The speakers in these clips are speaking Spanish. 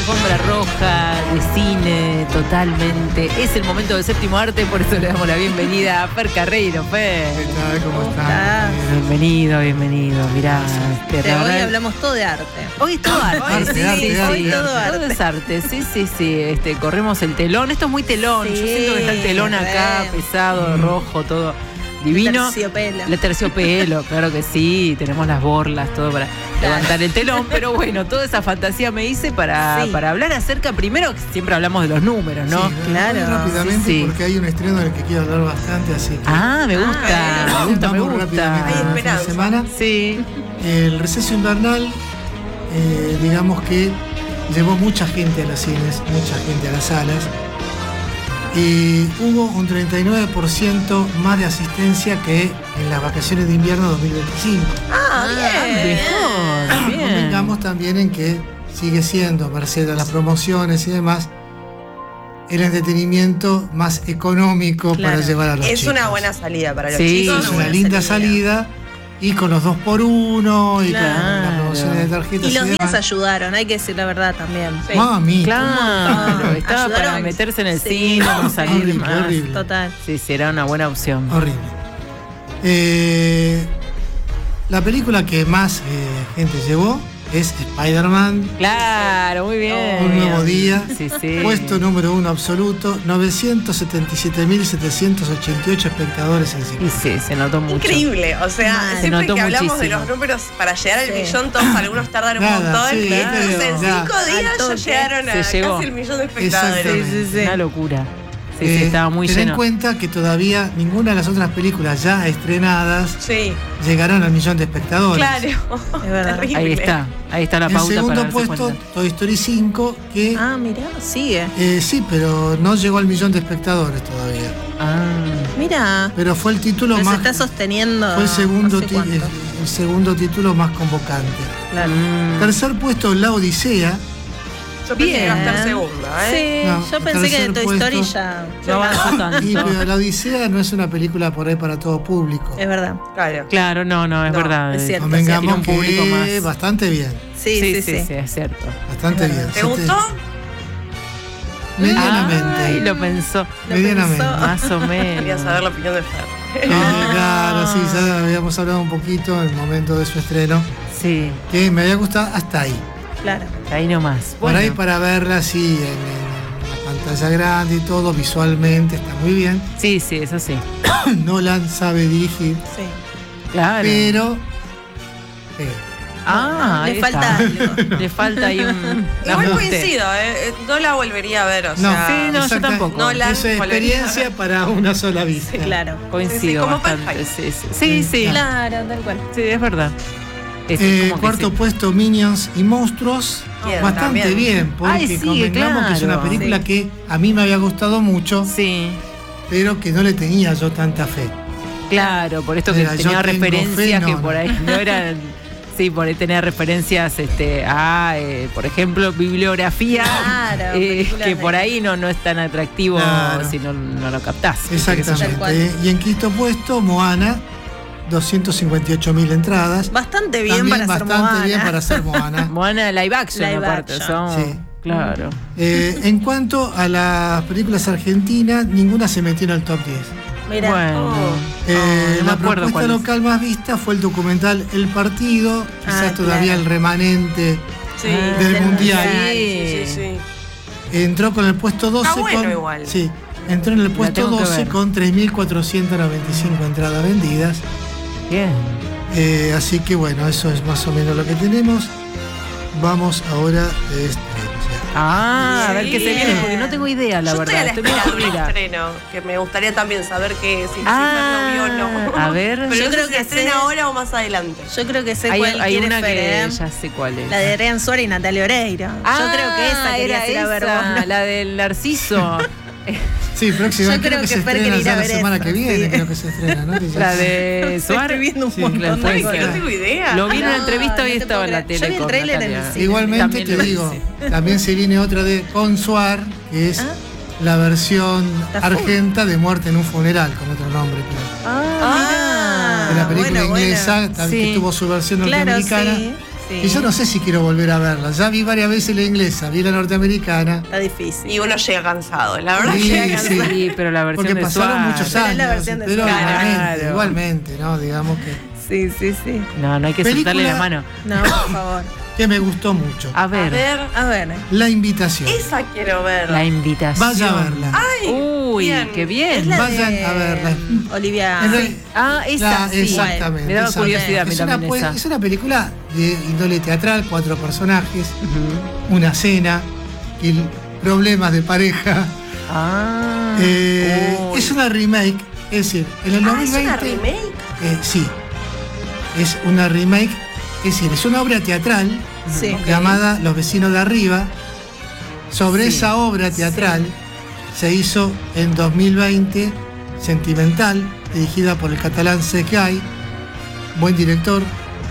alfombra roja, de cine, totalmente. Es el momento del séptimo arte, por eso le damos la bienvenida a Fer Carreiro. Fer. ¿Qué tal? ¿Cómo estás? Bienvenido. Mirá. Hoy hablamos todo de arte. Hoy es todo arte. Hoy todo arte. Todo es arte, sí. Corremos el telón. Esto es muy telón. Sí, yo siento que está el telón acá, pesado, rojo, todo divino. La terciopelo, claro que sí. Tenemos las borlas, todo para levantar el telón. Pero bueno, toda esa fantasía me hice para hablar acerca, primero, siempre hablamos de los números, ¿no? Sí, claro. Rápidamente, porque hay un estreno del que quiero hablar bastante, así que... Me gusta. Vamos rápidamente. Hay esperanza. La semana. Sí. El receso invernal, digamos que llevó mucha gente a los cines, mucha gente a las salas. Hubo un 39% más de asistencia que en las vacaciones de invierno 2025. Bien. Convengamos también en que sigue siendo, merced a las promociones y demás, el entretenimiento más económico para llevar a los chicos. Es una buena salida para los Sí, chicos. Es una linda salida. Y con los 2x1 y con las promociones de tarjetas Y los días demás. ayudaron, hay que decir la verdad también. Mami. Claro, estaba Ayudaron. para meterse en el cine, no salir Horrible, más. horrible. Total. Sí, era una buena opción. Horrible. La película que más gente llevó es Spider-Man. Claro, muy bien. Un nuevo día. Sí. Puesto número 1 absoluto. 977.788 espectadores en cine. Y sí, se notó mucho. Increíble, o sea, Mal. siempre Se notó que hablamos muchísimo. de los números para llegar al millón, todos algunos tardan un Nada, montón. sí, Entonces, en ya. 5 días Al toque. ya llegaron a Se llegó. casi el millón de espectadores. Exactamente. Una locura. Sí, estaba muy ten en lleno. cuenta que todavía ninguna de las otras películas ya estrenadas Sí, llegaron al millón de espectadores. claro. Es verdad. Terrible. Ahí está la En pauta para segundo darse puesto, cuenta. Toy Story 5, que Mirá, sigue. sí, pero no llegó al millón de espectadores todavía. Mirá. Pero fue el título Pero se más. está sosteniendo. Fue el segundo, no sé cuánto. el segundo título más convocante. Claro. Tercer puesto, La Odisea. Yo pensé que iba a estar Bien. segunda, Sí, ¿eh? No, yo pensé que de tercer Toy Story puesto. ya. No avanzó Y tanto. pero La Odisea no es una película por ahí para todo público. Es verdad. Claro. Claro, no, es No, verdad. es cierto. Tiene Convengamos un público que más. bastante bien. Sí. Sí, es cierto. Bastante bien. ¿Te gustó? Medianamente. Ay, lo pensó. Medianamente. pensó. Más o Quería menos. saber la opinión de Fer. Claro, sí, ya habíamos hablado un poquito en el momento de su estreno, Sí, que me había gustado hasta ahí. Claro. ahí nomás. Por ahí para verla así en la pantalla grande y todo, visualmente está muy bien. Sí, eso sí. Nolan sabe dirigir, Sí. Claro. pero ahí Le falta está. algo. Le falta ahí un. Igual ajuste. coincido, no la volvería a ver, o no, sea. Sí, no, yo exacta- tampoco. Nolan, eso es experiencia para una sola vista. Claro. Coincido como bastante. Perfect. Sí. Claro, tal cual. Sí, es verdad. Es como que Cuarto sí. puesto, Minions y Monstruos. Bien, Bastante también. bien, porque Ay, sí, convengamos que es una claro. película que a mí me había gustado mucho, Sí, pero que no le tenía yo tanta fe. claro, por esto que Mira, yo tenía tengo referencias fe, que no, por no. ahí no eran. Sí, por ahí tenía referencias por ejemplo, bibliografía, Claro, películas que de- por ahí no es tan atractivo Claro. si no lo captás. Tal cual. Exactamente. Y en quinto puesto, Moana, 258.000 entradas. Bastante bien También para ser bastante Moana. bien para ser Moana. Moana live action, Live aparte. action. Sí. Claro. En cuanto a las películas argentinas, ninguna se metió en el top 10. Mira. Bueno. Eh, no me la acuerdo propuesta cuál es. local más vista fue el documental El Partido, quizás todavía claro. el remanente. Sí. Del Mundial. Sí. Entró con el puesto 12 Está bueno con, igual. Sí, entró en el puesto tengo que 12 ver. con 3.495 entradas vendidas. Bien. Así que bueno, eso es más o menos lo que tenemos. Vamos ahora de A ver qué se viene, porque no tengo idea, la Yo verdad. estoy a la espera de un perdida. estreno, que me gustaría también saber que si Fer no vio o no. A ver. Pero Yo yo creo creo que que estrena sé. ahora o más adelante. Yo creo que sé Hay cuál quiere una Fer, que ¿eh? ya sé cuál es. La de Adrián Suárez y Natalia Oreiro. Yo creo que esa quería ir a ver vos, ¿no? La del Narciso. Sí, próxima. Yo creo que se Fer estrena quiere ir ya a la ver semana esa, que viene, sí. creo que se estrena, ¿no? Que ya La se- de Estoy Suárez. viendo un Sí, montón claro, de puede Ay, cosas. que no tengo idea. Lo vi en una No, entrevista, hoy no te estaba en puedo la creer. tele. Yo vi el con tráiler en el Natalia. cine. Igualmente También te lo digo, hice. también se viene otra de Consuar, que es la versión Está full. argenta de Muerte en un funeral, con otro nombre, creo. Ah, De la película bueno, inglesa, bueno. que Sí. tuvo su versión Claro, norteamericana. sí. Y yo no sé si quiero volver a verla. Ya vi varias veces la inglesa, vi la norteamericana. Está difícil. Y uno llega cansado, la verdad. Sí, llega cansado. Sí, pero la versión Porque de pasaron Suárez. muchos Pero es años. la versión de Pero Suárez. igualmente, ¿no? Digamos que Sí. No hay que Película- soltarle la mano. No, por favor. me gustó mucho. A ver, A ver. La invitación. Esa quiero ver. la invitación. Vaya a verla. Ay, Uy, bien. qué Es bien. la Vayan de a verla. Olivia. En realidad- Esa sí. exactamente. Me daba esa. curiosidad a mí Es una, también esa. es una película de índole teatral, 4 personajes, Ujú. una cena y problemas de pareja. Ah. Uy. Es una remake, es decir, en el 2020. ¿Es una remake? Sí, es una remake, es decir, es una obra teatral Sí. llamada Los vecinos de arriba. Sobre Sí. esa obra teatral se hizo en 2020 Sentimental, dirigida por el catalán Segay, buen director.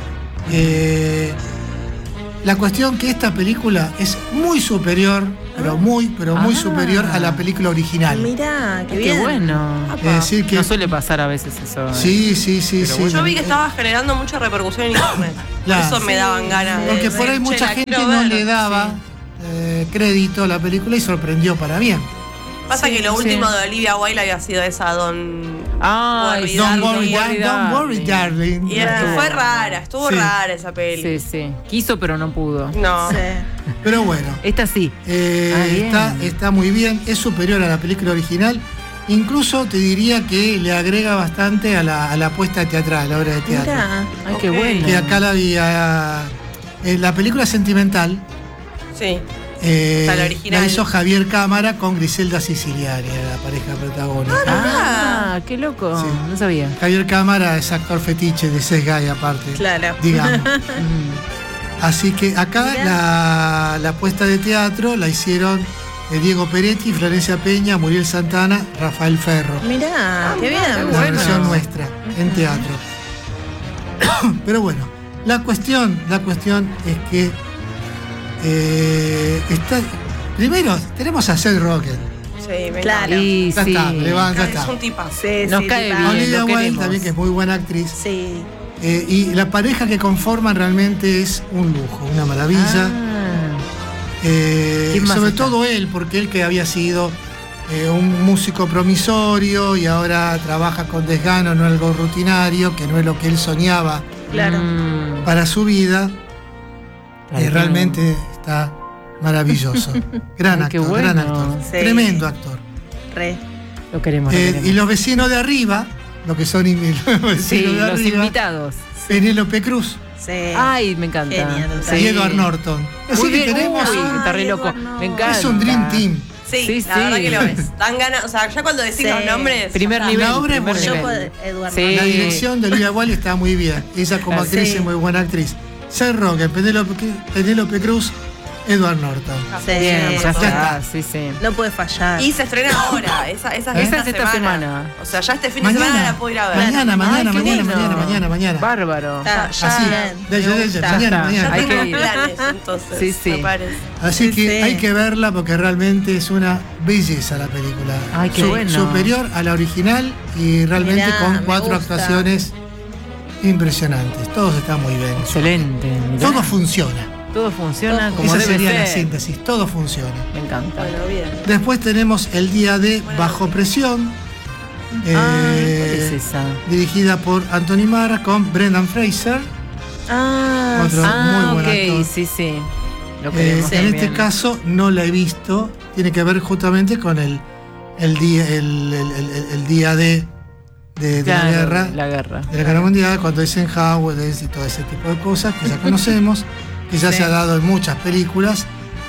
La cuestión que esta película es muy superior, pero muy superior a la película original. Mirá, qué Qué bien. bueno. Es decir que No suele pasar a veces eso. sí. Pero bueno. Yo vi que estaba generando mucha repercusión en internet. Claro. Por eso me daban ganas. de Porque por ahí decir, mucha "Che, la gente quiero no ver". le daba crédito a la película y sorprendió para bien. Pasa Sí, que lo sí. último de Olivia Wilde había sido esa Don... Ay, Don't Darling. worry, darling. Y fue rara, estuvo Sí. rara esa peli. Sí. Quiso, pero no pudo. No. Sí. Pero bueno, Esta sí. Bien. está muy bien, es superior a la película original. Incluso te diría que le agrega bastante a la puesta teatral, a la obra de teatro. Mirá. Ay, qué Ok. bueno. Que acá la había. La película Sentimental Sí. La original. la hizo Javier Cámara con Griselda Siciliani, la pareja protagónica. Ah, qué loco. Sí. No sabía. Javier Cámara es actor fetiche de Sesgay aparte, Claro. digamos. Mm. Así que acá la puesta de teatro la hicieron Diego Peretti, Florencia Peña, Muriel Santana, Rafael Ferro. Mirá, qué bien. La bueno. versión nuestra en teatro. Pero bueno, la cuestión es que primero tenemos a Seth Rogen. Sí, me Claro. encanta. Y Ya sí. está, ya Es está. un tipazo. Sí, Nos sí, cae tipa. bien. Olivia lo Wilde queremos. también, que es muy buena actriz. Sí. Y la pareja que conforman realmente es un lujo, una maravilla. Ah. ¿Quién más Sobre está? todo él, porque él que había sido un músico promisorio y ahora trabaja con desgano en algo rutinario, que no es lo que él soñaba Claro. Mm. para su vida, Claro. realmente está maravilloso. Gran Ay, qué actor, bueno. gran actor, Sí. tremendo actor. Re. Lo queremos. Y los vecinos de arriba, lo que son los vecinos Sí, de los arriba, invitados. Penélope Cruz Sí. Ay, me encanta. Genial, Sí. y Edward Norton. Así Muy que bien. tenemos Uy, Ay, está re loco. Edward Norton. Me encanta. es un Dream Team. Sí, Sí, la sí. verdad que lo ves. Dan ganas, o sea, ya cuando decís Sí. los nombres. Primer ya está. nivel. La obra es primer buena. Yo nivel. puedo, Eduardo. Sí. La dirección de Olivia Wilde está muy bien. Ella como Sí. actriz es muy buena actriz. Seth Rogen, Penélope Cruz, Edward Norton. Sí, Bien, ya sí. está. Sí, sí. No puede fallar. Y se estrena ahora. Esa es esta semana. O sea, ya este fin de semana la puedo ir a ver. Mañana, Ay, qué bueno. mañana. Bárbaro. Está, Ya, Así, bien. de Me ella, gusta. mañana, está. mañana. Hay Tengo que ir. planes, entonces. Sí, sí. Me parece. Así Sí, que sí. hay que verla porque realmente es una belleza la película. Ay, qué bueno. Superior a la original y realmente Mirá, con me 4 gusta. actuaciones impresionantes. Todos están muy bien. Excelente. mirá. Todo funciona. Todo funciona como Esa debe sería ser. la síntesis. Todo funciona. Me encanta. Bueno, bien. Después tenemos El Día de Bajo Presión, Ay, ¿cuál es esa? dirigida por Anthony Marra con Brendan Fraser, Ah, otro muy buen actor. Sí, sí. Lo queremos En también. este caso no la he visto, tiene que ver justamente con el día de Claro, la guerra, La guerra. de la guerra mundial, cuando Eisenhower y todo ese tipo de cosas que ya conocemos, que ya se ha dado en muchas películas.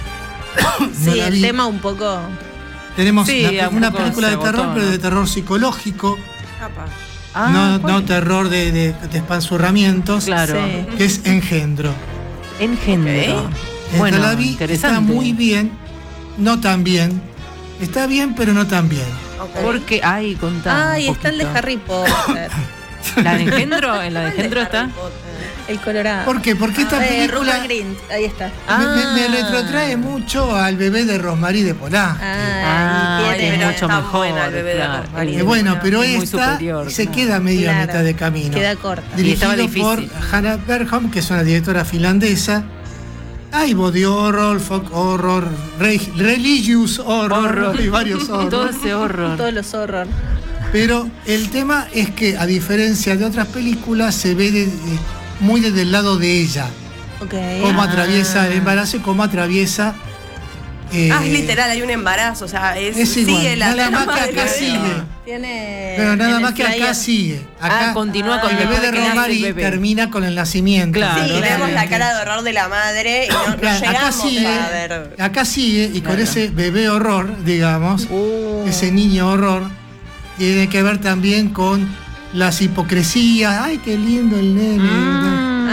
No sí, la el vi. tema un poco. Tenemos Sí, un una poco película se de terror, agotó, pero ¿no? de terror psicológico, Capa. Ah, ¿cuál no es? terror de espanzurramientos, Claro. Sí. que es Engendro. Engendro. Ok. Bueno, Esta la vi, interesante. está muy bien, no tan bien. Está bien, pero no tan bien. Ok. Porque, ay, contá. Ay, un está el de poquito. Harry Potter. ¿La de Engendro? ¿En la de ¿Cuál de Engendro Harry está? Potter? El Colorado. ¿Por qué? Porque esta película Rupert Grint, ahí está. me retrotrae mucho al bebé de Rosmarie de Polanski. Y tiene es mucho está mejor. buena el bebé de Rosmarie. Bueno, pero es muy esta superior, se ¿no? queda medio a Claro, mitad de camino. queda corta. Y estaba Dirigido por difícil. Hannah Bergholm, que es una directora finlandesa. Hay body horror, folk horror, religious horror, y varios Todo horror. ese horror. Todos los horror. Pero el tema es que, a diferencia de otras películas, se ve muy desde el lado de ella. Ok. Cómo atraviesa el embarazo y cómo atraviesa... Es literal, hay un embarazo, o sea, es igual, sigue la nada más trama que del acá bebé. sigue. Tiene. Pero nada en el más que acá flyer- sigue. Acá continúa con el bebé de después de que nace el Rosmarie bebé. termina con el nacimiento. Claro. Sí, y vemos la cara de horror de la madre y no Claro, acá llegamos sigue, a ver. acá sigue, y con ese bebé horror, digamos, ese niño horror, tiene que ver también con las hipocresías. Ay, qué lindo el nene.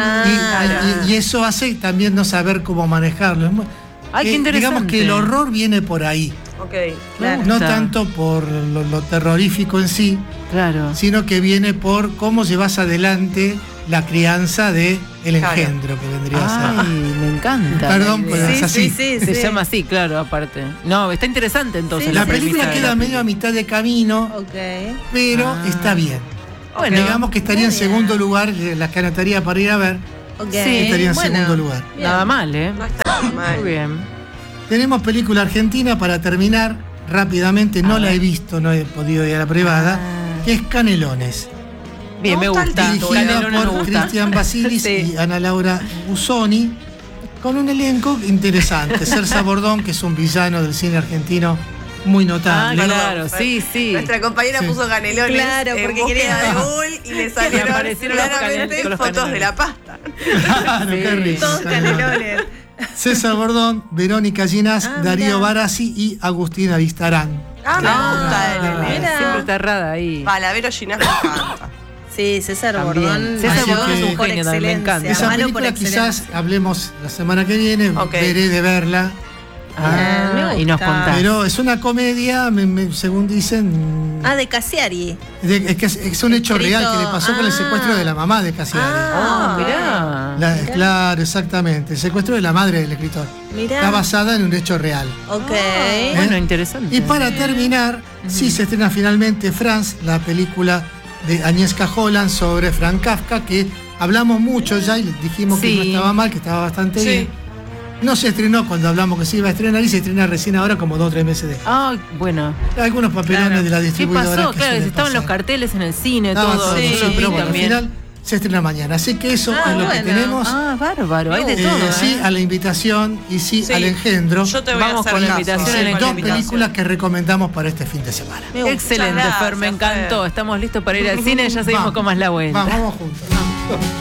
Y eso hace también no saber cómo manejarlo. Ay, qué interesante. Digamos que el horror viene por ahí. Ok. Claro. No Está. tanto por lo terrorífico en sí, Claro. sino que viene por cómo llevas adelante la crianza de el Claro. engendro que vendría a ser. Ay, me encanta. Perdón, la pero idea. es así. Se llama así, claro, aparte. No, está interesante entonces. Sí, La sí, película premisa de queda la medio a mitad de camino, Ok. pero está bien. Bueno, Digamos que estaría en muy bien. segundo lugar, las que anotaría para ir a ver, Ok. Sí, estaría en Bueno, segundo lugar. bien. nada mal, ¿eh? No está mal. Muy bien. Tenemos película argentina para terminar rápidamente, no la he visto, no he podido ir a la privada, que es Canelones. Bien, me gusta el gusta. título. Dirigida Canelones me por gusta. Cristian Basilis Sí. y Ana Laura Busoni, con un elenco interesante. Cersa Bordón, que es un villano del cine argentino muy Ah, notable. claro, sí, sí. Nuestra compañera Sí. puso canelones Claro, en porque búsqueda quería- de Google y le salieron aparecieron los claramente canelones con los fotos canelones. de la pasta. Claro, qué Sí. risa. Todos canelones. César Bordón, Verónica Ginás, Ah, Darío mirá. Barassi y Agustín Avistarán. Ah, me gusta el mira. Siempre está errada ahí. Valavero Ginás me encanta. Sí, César También. Bordón. César Así Bordón que- es un por genio también, me encanta. excelencia, Esa malo por película quizás excelencia. hablemos la semana que viene, Ok. veré de verla. Ah, me y nos gusta. contás. Pero es una comedia, según dicen, Ah, de Cassiari. es un hecho Escrito- real que le pasó con el secuestro de la mamá de Cassiari. Ah, mirá. Claro, exactamente. El secuestro de la madre del escritor. Mirá. Está basada en un hecho real. Ok. Bueno, interesante. Y para terminar, sí se estrena finalmente Franz, la película de Agnieszka Holland sobre Franz Kafka, que hablamos mucho ya y les dijimos que Sí. no estaba mal, que estaba bastante Sí. bien. No se estrenó cuando hablamos que se iba a estrenar y se estrena recién ahora como 2 o 3 meses después. Ah, bueno. Algunos papelones Claro. de la ¿Qué distribuidora. pasó? que Claro, suelen estaban los pasar. carteles en el cine, Estaban todo. todos, Sí, sí, lo vi pero bueno, al también. final se estrena mañana. Así que eso Ah, es lo que bueno. tenemos. Ah, bárbaro, hay de Eh, todo. sí ¿eh? a la invitación y sí, Sí. al engendro. Yo te voy Vamos a hacer con la caso. invitación Son en el dos invitación. películas que recomendamos para este fin de semana. Me gusta. Excelente, Muchas Fer, me gracias, encantó. Fer. Estamos listos para ir al cine, ya seguimos con más la vuelta. Vamos juntos.